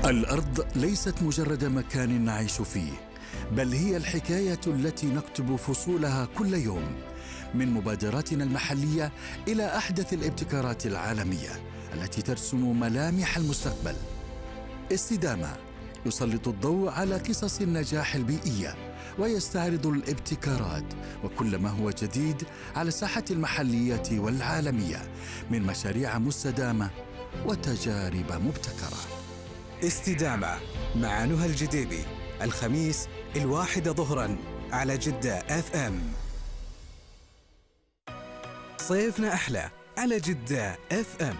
الأرض ليست مجرد مكان نعيش فيه، بل هي الحكاية التي نكتب فصولها كل يوم، من مبادراتنا المحلية إلى أحدث الابتكارات العالمية التي ترسم ملامح المستقبل. استدامة يسلط الضوء على قصص النجاح البيئية ويستعرض الابتكارات وكل ما هو جديد على الساحة المحلية والعالمية من مشاريع مستدامة وتجارب مبتكرة. استدامة مع نهى الجديبي، الخميس 1 ظهرا على جدة FM. صيفنا أحلى على جدة FM.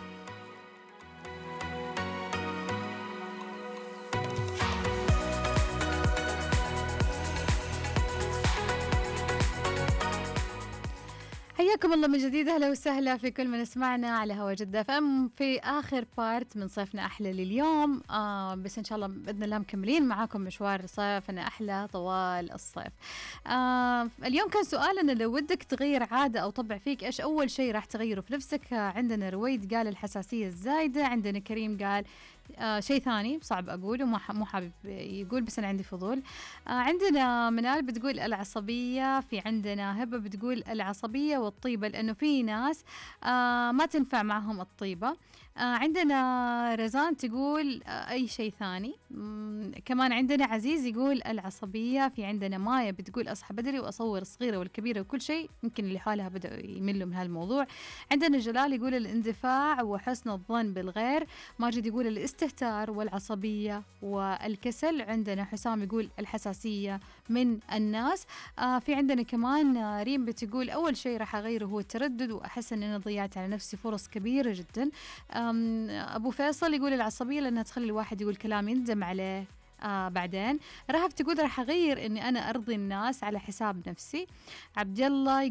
حياكم الله من جديد، اهلا وسهلا في كل من يسمعنا على هوا جدة FM في اخر بارت من صيفنا احلى لليوم. بس ان شاء الله باذن الله مكملين معاكم مشوار صيفنا احلى طوال الصيف. اليوم كان سؤالنا لو ودك تغير عاده او طبع فيك ايش اول شيء راح تغيره في نفسك؟ عندنا رويد قال الحساسيه الزايده، عندنا كريم قال شيء ثاني صعب أقوله، مو حابب يقول بس أنا عندي فضول. عندنا منال بتقول العصبية، في عندنا هبة بتقول العصبية والطيبة لأنه في ناس ما تنفع معهم الطيبة. عندنا رزان تقول أي شيء ثاني. كمان عندنا عزيز يقول العصبية. في عندنا مايا بتقول أصحى بدري وأصور الصغيرة والكبيرة وكل شيء، يمكن اللي حالها بدأوا يملوا من هالموضوع. عندنا جلال يقول الاندفاع وحسن الظن بالغير. ماجد يقول الاستهتار والعصبية والكسل. عندنا حسام يقول الحساسية من الناس. في عندنا كمان ريم بتقول أول شيء راح أغيره هو التردد، وأحس أن أنا ضيعت على نفسي فرص كبيرة جدا. أبو فيصل يقول العصبية لأنها تخلي الواحد يقول كلام يندم عليه بعدين. رهف تقول راح أغير أني أنا أرضي الناس على حساب نفسي. عبد الله